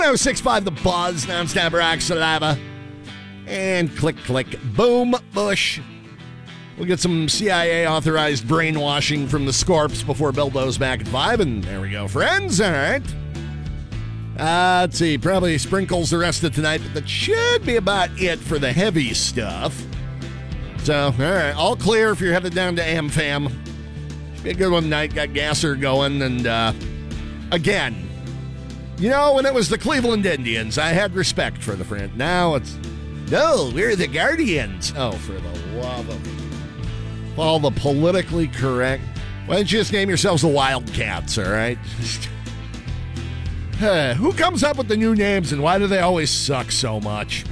106.5 The Buzz, nonstop rock saliva. And click, click, boom, bush. We'll get some CIA-authorized brainwashing from the Scorps before Bilbo's back at 5, and there we go, friends. All right. Let's see, probably sprinkles the rest of tonight, but that should be about it for the heavy stuff. So, all right, all clear if you're headed down to AmFam. Should be a good one tonight. Got Gasser going, and again, you know, when it was the Cleveland Indians, I had respect for the friend. Now it's, no, we're the Guardians. Oh, for the love of all the politically correct. Why don't you just name yourselves the Wildcats, all right? Who comes up with the new names, and why do they always suck so much?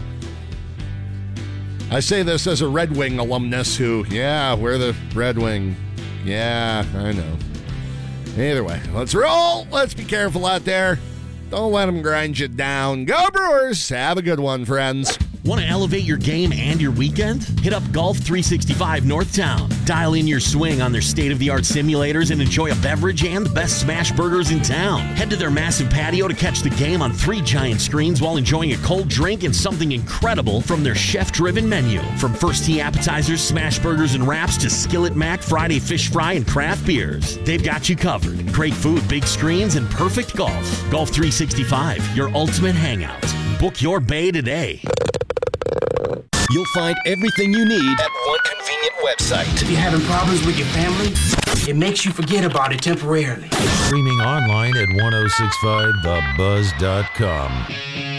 I say this as a Red Wing alumnus who, yeah, we're the Red Wing. Yeah, I know. Either way, let's roll. Let's be careful out there. Don't let them grind you down. Go Brewers. Have a good one, friends. Want to elevate your game and your weekend? Hit up Golf 365 Northtown. Dial in your swing on their state-of-the-art simulators and enjoy a beverage and the best smash burgers in town. Head to their massive patio to catch the game on 3 giant screens while enjoying a cold drink and something incredible from their chef-driven menu. From first tee appetizers, smash burgers and wraps to skillet mac, Friday fish fry, and craft beers. They've got you covered. Great food, big screens, and perfect golf. Golf 365, your ultimate hangout. Book your bay today. You'll find everything you need at one convenient website. If you're having problems with your family, it makes you forget about it temporarily. Streaming online at 1065thebuzz.com.